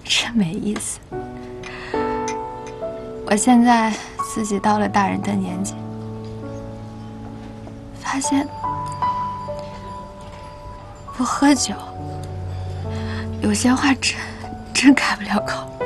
真没意思。我现在自己到了大人的年纪，发现不喝酒，有些话真开不了口。